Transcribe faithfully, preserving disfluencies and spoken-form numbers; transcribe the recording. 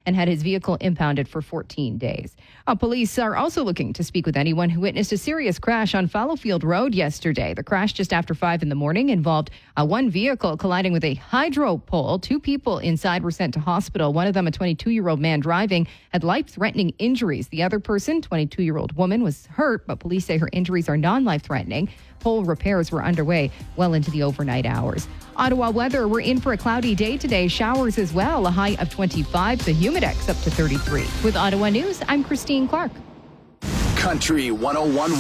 and had his vehicle impounded for fourteen days. Uh, police are also looking to speak with anyone who witnessed a serious crash on Fallowfield Road yesterday. The crash just after five in the morning involved uh, one vehicle colliding with a hydro pole. Two people inside were sent to hospital. One of them, a twenty-two-year-old man driving, had life-threatening injuries. The other person, twenty-two-year-old woman, was hurt, but police say her injuries are non-life-threatening. Pole repairs were underway well into the overnight hours. Ottawa weather, we're in for a cloudy day today. Showers as well, a high of twenty-five. The Humidex up to thirty-three. With Ottawa News, I'm Christine Clark. Country one oh one.